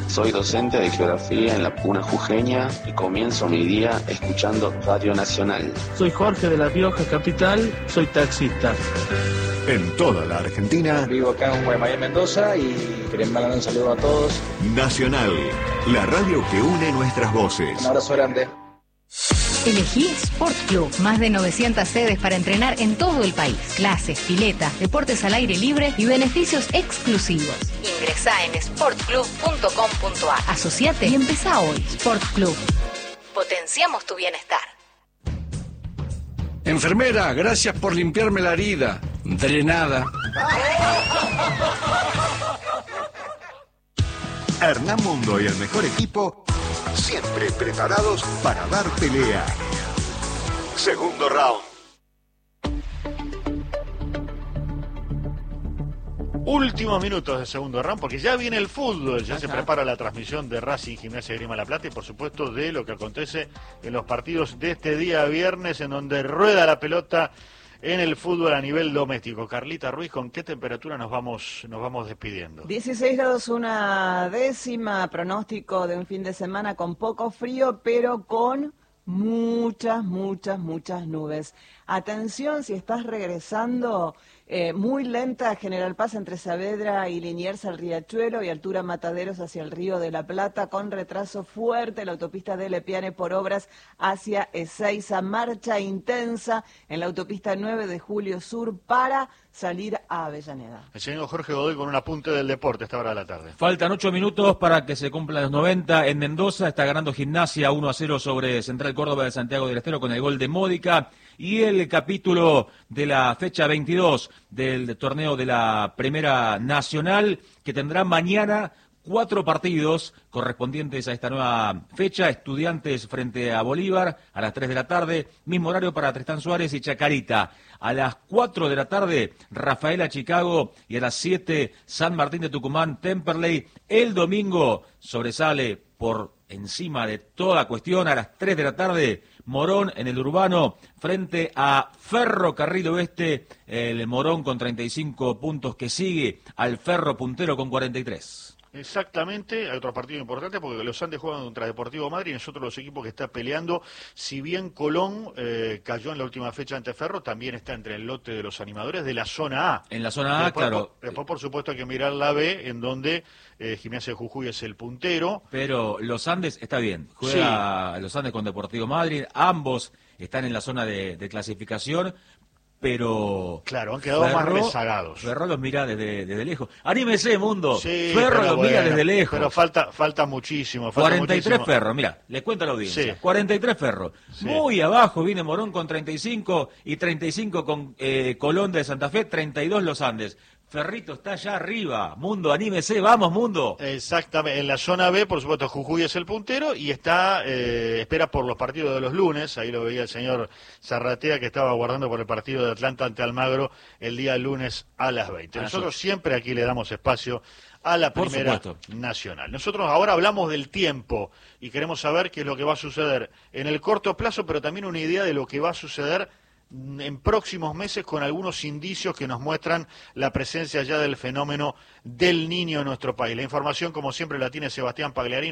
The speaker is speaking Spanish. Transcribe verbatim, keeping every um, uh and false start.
Soy docente de geografía en la Puna Jujeña y comienzo mi día escuchando Radio Nacional. Soy Jorge de La Rioja Capital, soy taxista. En toda la Argentina. Vivo acá en Guaymallén, Mendoza, y queremos mandar un saludo a todos. Nacional, la radio que une nuestras voces. Un abrazo grande. Elegí Sport Club, más de novecientas sedes para entrenar en todo el país. Clases, pileta, deportes al aire libre y beneficios exclusivos. Ingresá en sport club punto com punto a r. Asociate y empezá hoy. Sport Club. Potenciamos tu bienestar. Enfermera, gracias por limpiarme la herida. Drenada. Hernán Mundo y el mejor equipo, siempre preparados para dar pelea. Segundo round. Últimos minutos de segundo round, porque ya viene el fútbol, ya se prepara la transmisión de Racing Gimnasia de Grima La Plata y por supuesto de lo que acontece en los partidos de este día viernes, en donde rueda la pelota en el fútbol a nivel doméstico. Carlita Ruiz, ¿con qué temperatura nos vamos nos vamos despidiendo? dieciséis grados una décima, pronóstico de un fin de semana con poco frío, pero con muchas, muchas, muchas nubes. Atención, si estás regresando, eh, muy lenta General Paz entre Saavedra y Liniers al Riachuelo y altura Mataderos hacia el Río de la Plata, con retraso fuerte la autopista de Lepiane por obras hacia Ezeiza, marcha intensa en la autopista nueve de Julio Sur para salir a Avellaneda. El señor Jorge Godoy con un apunte del deporte a esta hora de la tarde. Faltan ocho minutos para que se cumplan los noventa en Mendoza. Está ganando Gimnasia uno a cero sobre Central Córdoba de Santiago del Estero con el gol de Módica. Y el capítulo de la fecha veintidós del torneo de la Primera Nacional, que tendrá mañana cuatro partidos correspondientes a esta nueva fecha. Estudiantes frente a Bolívar a las tres de la tarde, mismo horario para Tristán Suárez y Chacarita. A las cuatro de la tarde, Rafaela Chicago, y a las siete, San Martín de Tucumán, Temperley. El domingo sobresale por encima de toda cuestión, a las tres de la tarde, Morón en el Urbano frente a Ferrocarril Oeste, el Morón con treinta y cinco puntos que sigue al Ferro puntero con cuarenta y tres. Exactamente, hay otro partido importante porque los Andes juegan contra Deportivo Madrid y nosotros los equipos que está peleando, si bien Colón eh, cayó en la última fecha ante Ferro, también está entre el lote de los animadores de la zona A. En la zona A, después, claro. Por, después, por supuesto, hay que mirar la B, en donde eh, Gimnasia de Jujuy es el puntero. Pero los Andes está bien, juega sí. Los Andes con Deportivo Madrid, ambos están en la zona de, de clasificación. Pero claro, han quedado Ferro, más rezagados. Ferro los mira desde, desde lejos. ¡Anímese, mundo! Sí, Ferro los bueno, mira desde lejos. Pero falta falta muchísimo. Falta cuarenta y tres muchísimo. Ferro, mira, les cuento a la audiencia. Sí. cuarenta y tres Ferro. Sí. Muy abajo viene Morón con treinta y cinco y treinta y cinco con eh, Colón de Santa Fe, treinta y dos Los Andes. Ferrito está allá arriba. Mundo, anímese, vamos, Mundo. Exactamente. En la zona B, por supuesto, Jujuy es el puntero y está, eh, espera por los partidos de los lunes. Ahí lo veía el señor Zarratea, que estaba aguardando por el partido de Atlanta ante Almagro el día lunes a las veinte. Nosotros siempre aquí le damos espacio a la Primera Nacional. Nosotros ahora hablamos del tiempo y queremos saber qué es lo que va a suceder en el corto plazo, pero también una idea de lo que va a suceder en próximos meses, con algunos indicios que nos muestran la presencia ya del fenómeno del Niño en nuestro país. La información, como siempre, la tiene Sebastián Pagliarini.